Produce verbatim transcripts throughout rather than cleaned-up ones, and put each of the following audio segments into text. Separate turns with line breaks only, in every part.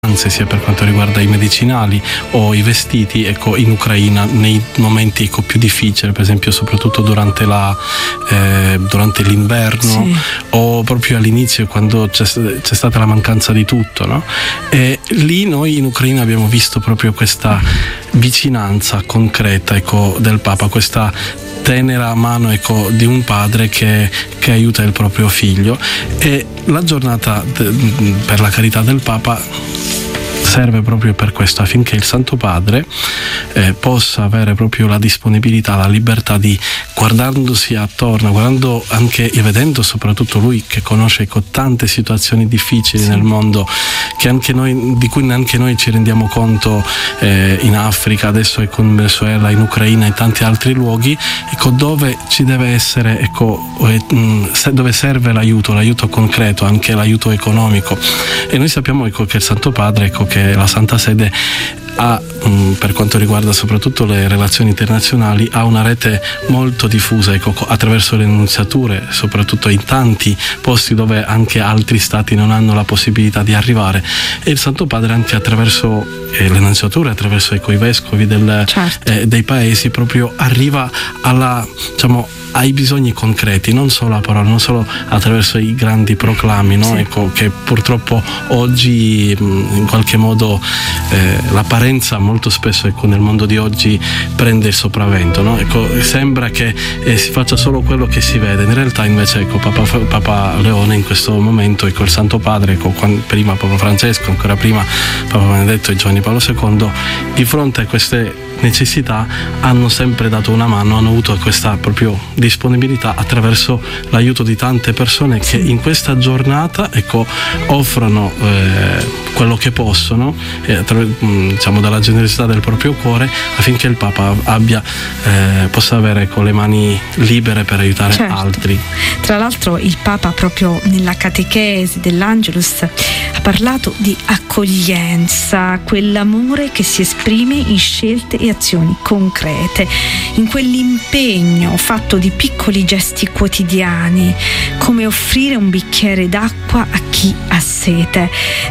sia per quanto riguarda i medicinali o i vestiti, ecco, in Ucraina nei momenti ecco, più difficili, per esempio soprattutto durante, la, eh, durante l'inverno, sì, o proprio all'inizio quando c'è, c'è stata la mancanza di tutto, no? E lì noi in Ucraina abbiamo visto proprio questa vicinanza concreta, ecco, del Papa, questa tenera mano, ecco, di un padre che, che aiuta il proprio figlio. E la giornata de, per la carità del Papa serve proprio per questo, affinché il Santo Padre eh, possa avere proprio la disponibilità, la libertà di, guardandosi attorno, guardando anche e vedendo soprattutto lui che conosce ecco, tante situazioni difficili, sì, nel mondo, che anche noi, di cui neanche noi ci rendiamo conto, eh, in Africa, adesso è con Venezuela, in Ucraina e tanti altri luoghi, ecco, dove ci deve essere, ecco, eh, dove serve l'aiuto, l'aiuto concreto, anche l'aiuto economico. E noi sappiamo ecco, che il Santo Padre, ecco, che la Santa Sede ha, mh, per quanto riguarda soprattutto le relazioni internazionali, ha una rete molto diffusa, ecco, attraverso le nunziature, soprattutto in tanti posti dove anche altri stati non hanno la possibilità di arrivare, e il Santo Padre anche attraverso eh, le nunziature, attraverso ecco, i vescovi del, certo. eh, dei paesi, proprio arriva alla, diciamo, ai bisogni concreti, non solo a parole, non solo attraverso i grandi proclami, no? Sì. Ecco, che purtroppo oggi in qualche modo eh, l'apparenza molto spesso ecco, nel mondo di oggi prende il sopravvento, no? Ecco, sembra che eh, si faccia solo quello che si vede, in realtà invece ecco, Papa, Papa Leone in questo momento, ecco, il Santo Padre, ecco, quando, prima Papa Francesco, ancora prima Papa Benedetto e Giovanni Paolo secondo, di fronte a queste necessità hanno sempre dato una mano, hanno avuto questa proprio disponibilità attraverso l'aiuto di tante persone che in questa giornata ecco, offrono eh, quello che possono, eh, attraver- diciamo dalla generosità del proprio cuore, affinché il Papa abbia, eh, possa avere ecco, le mani libere per aiutare certo. altri.
Tra l'altro il Papa proprio nella catechesi dell'Angelus ha parlato di accoglienza, quell'amore che si esprime in scelte e azioni concrete, in quell'impegno fatto di piccoli gesti quotidiani, come offrire un bicchiere d'acqua a chi ha sete.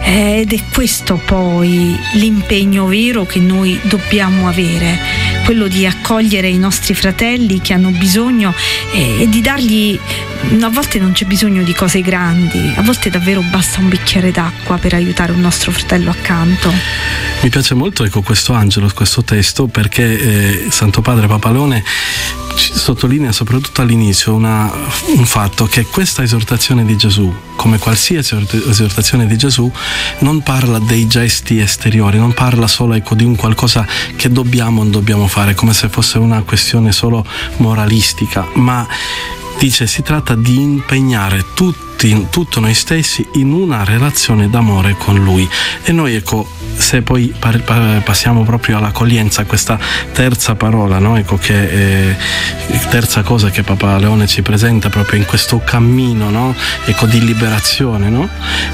Ed è questo poi l'impegno vero che noi dobbiamo avere, quello di accogliere i nostri fratelli che hanno bisogno e, e di dargli, a volte non c'è bisogno di cose grandi, a volte davvero basta un bicchiere d'acqua per aiutare un nostro fratello accanto.
Mi piace molto ecco, questo angelo, questo testo, perché eh, Santo Padre Papa Leone sottolinea soprattutto all'inizio una, un fatto, che questa esortazione di Gesù, come qualsiasi esortazione di Gesù, non parla dei gesti esteriori, non parla solo ecco, di un qualcosa che dobbiamo o non dobbiamo fare, come se fosse una questione solo moralistica, ma dice si tratta di impegnare tutti, tutto noi stessi in una relazione d'amore con Lui. E noi ecco, se poi par- par- passiamo proprio all'accoglienza, questa terza parola, no? Ecco che è, terza cosa che Papa Leone ci presenta proprio in questo cammino, no? Ecco, di liberazione, no?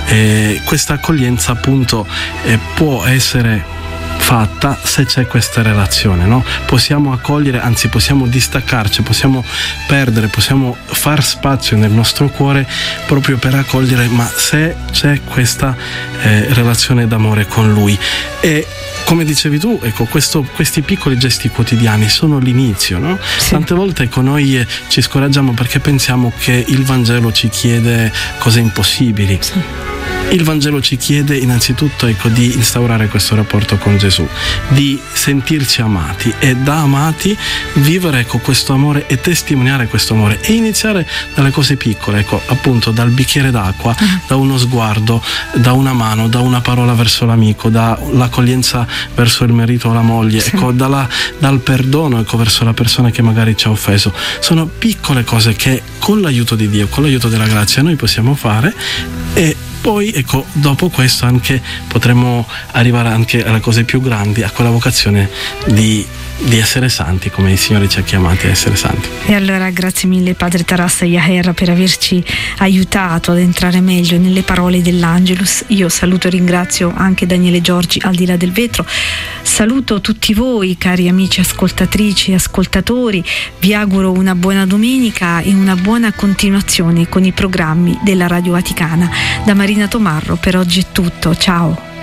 E questa accoglienza appunto eh, può essere fatta se c'è questa relazione, no? Possiamo accogliere, anzi possiamo distaccarci, possiamo perdere, possiamo far spazio nel nostro cuore proprio per accogliere, ma se c'è questa eh, relazione d'amore con Lui. E come dicevi tu, ecco, questo, questi piccoli gesti quotidiani sono l'inizio, no? Sì. Tante volte ecco, noi eh, ci scoraggiamo perché pensiamo che il Vangelo ci chiede cose impossibili. Sì. Il Vangelo ci chiede innanzitutto ecco, di instaurare questo rapporto con Gesù, di sentirci amati e da amati vivere ecco, questo amore e testimoniare questo amore e iniziare dalle cose piccole, ecco, appunto dal bicchiere d'acqua, uh-huh. da uno sguardo, da una mano, da una parola verso l'amico, dall'accoglienza verso il marito o la moglie, sì. ecco, dalla, dal perdono ecco, verso la persona che magari ci ha offeso. Sono piccole cose che con l'aiuto di Dio, con l'aiuto della grazia noi possiamo fare, e poi ecco, dopo questo anche potremo arrivare anche alle cose più grandi, a quella vocazione di, di essere santi, come il Signore ci ha chiamati a essere santi.
E allora grazie mille Padre Tarassa Yaher per averci aiutato ad entrare meglio nelle parole dell'Angelus. Io saluto e ringrazio anche Daniele Giorgi al di là del vetro, saluto tutti voi cari amici ascoltatrici e ascoltatori, vi auguro una buona domenica e una buona continuazione con i programmi della Radio Vaticana. Da Marina Tomarro per oggi è tutto, ciao.